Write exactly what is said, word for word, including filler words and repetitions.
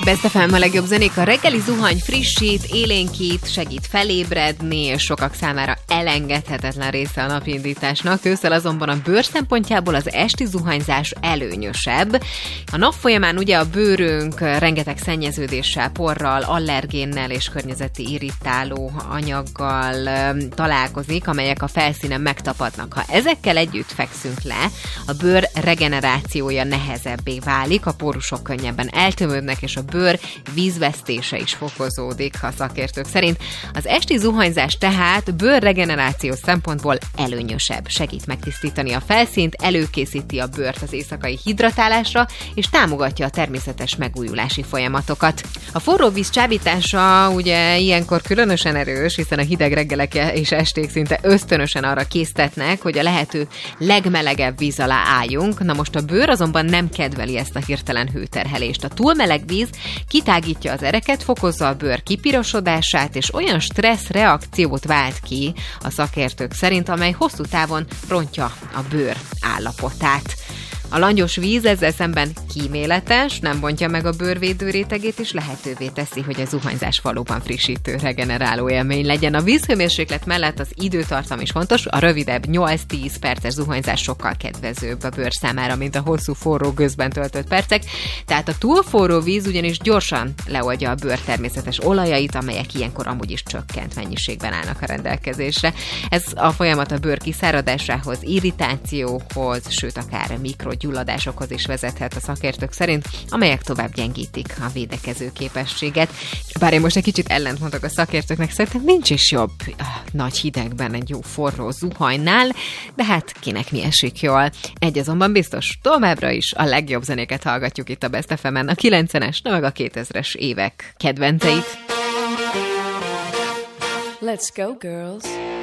Best ef em a legjobb zenék, a reggeli zuhany frissít, élénkít, segít felébredni, és sokak számára elengedhetetlen része a napindításnak. Ősszel azonban a bőr szempontjából az esti zuhanyzás előnyösebb. A nap folyamán ugye a bőrünk rengeteg szennyeződéssel, porral, allergénnel és környezeti irritáló anyaggal találkozik, amelyek a felszínen megtapadnak. Ha ezekkel együtt fekszünk le, a bőr regenerációja nehezebbé válik, a pórusok könnyebben eltömődnek, és a bőr vízvesztése is fokozódik, ha szakértők szerint. Az esti zuhanyzás tehát bőrregeneráció szempontból előnyösebb. Segít megtisztítani a felszínt, előkészíti a bőrt az éjszakai hidratálásra, és támogatja a természetes megújulási folyamatokat. A forró víz csábítása ugye ilyenkor különösen erős, hiszen a hideg reggelek és esték szinte ösztönösen arra késztetnek, hogy a lehető legmelegebb víz alá álljunk. Na most a bőr azonban nem kedveli ezt a hirtelen hőterhelést. A túl meleg víz kitágítja az ereket, fokozza a bőr kipirosodását, és olyan stressz reakciót vált ki a szakértők szerint, amely hosszú távon rontja a bőr állapotát. A langyos víz ezzel szemben kíméletes, nem bontja meg a bőrvédő rétegét, és lehetővé teszi, hogy a zuhanyzás valóban frissítő, regeneráló élmény legyen. A vízhőmérséklet mellett az időtartam is fontos, a rövidebb nyolc-tíz perces zuhanyzás sokkal kedvezőbb a bőr számára, mint a hosszú forró gőzben töltött percek, tehát a túl forró víz ugyanis gyorsan leoldja a bőr természetes olajait, amelyek ilyenkor amúgy is csökkent mennyiségben állnak a rendelkezésre. Ez a folyamat a bőr kiszáradásához, irritációhoz, sőt akár mikro gyulladásokhoz is vezethet a szakértők szerint, amelyek tovább gyengítik a védekező képességet. Bár én most egy kicsit ellentmondok a szakértőknek, szerintem nincs is jobb ah, nagy hidegben egy jó forró zuhanynál, de hát kinek mi esik jól. Egy azonban biztos, továbbra is a legjobb zenéket hallgatjuk itt a Best ef emen, a kilencvenes, meg a kétezres évek kedvenceit. Let's go, girls!